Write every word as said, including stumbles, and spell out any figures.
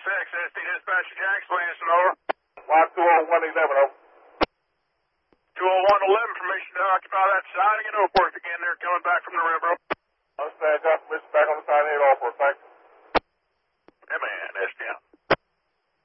six, S D Dispatcher Jackson, Lansing, over. Block two oh one eleven, over. two oh one eleven, permission to occupy that siding and Oakworth again. They're coming back from the river.